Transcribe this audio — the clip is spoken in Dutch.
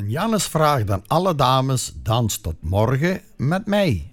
En Jannes vraagt aan alle dames: dans tot morgen met mij.